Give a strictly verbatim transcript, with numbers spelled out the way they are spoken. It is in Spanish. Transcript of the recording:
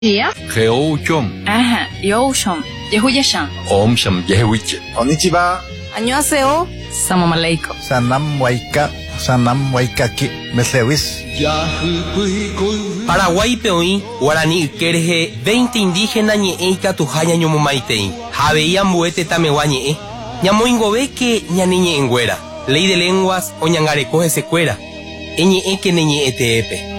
Yeah. Geouchom. Aha, Yoshom. Yehuyashan. Om sham yehuich. Konnichiwa. Annyeonghaseyo. Salam aleikum. Sanam waika. Sanam waikaki. Meslewis. Paraguay peoí, Guarani Ukerje, veinte indígenas ñe'e ikatuha ñañomomaiteĩ. Havei ambuete tameguá ñe'ẽ. Ñamoingove ñane ñe'ẽnguéra. Ley de lenguas oñangareko hesekuéra. Eñe'ẽke ne ñe'ẽteépe.